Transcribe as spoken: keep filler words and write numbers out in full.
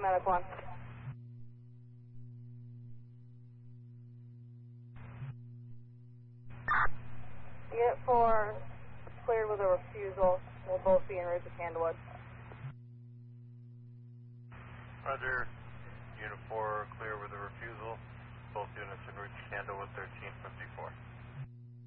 Medic one. Unit four, cleared with a refusal. We'll both be en route to Candlewood. Roger. Unit four, clear with a refusal. Both units en route to Candlewood thirteen fifty-four.